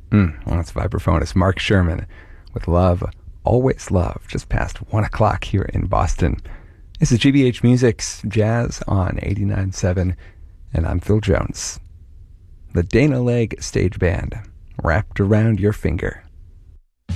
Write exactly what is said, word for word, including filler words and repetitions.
Mm, well, that's vibraphonist Mark Sherman with Love, Always Love, just past one o'clock here in Boston. This is G B H Music's Jazz on eighty-nine point seven, and I'm Phil Jones. The Dana Legg Stage Band, Wrapped Around Your Finger.